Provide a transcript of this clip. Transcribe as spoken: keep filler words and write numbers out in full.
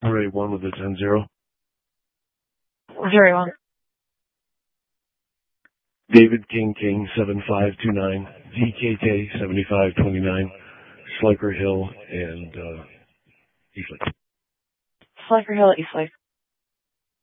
Silver eight one with a ten zero. Zero one. David King King seven five two nine. D K K seventy-five twenty-nine. Sliker Hill and uh, East Lake. Sliker Hill, East Lake.